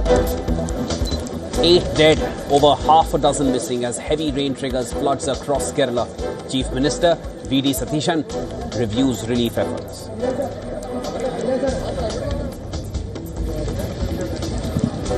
8 dead, over half a dozen missing as heavy rain triggers floods across Kerala. Chief Minister V.D. Satheesan reviews relief efforts.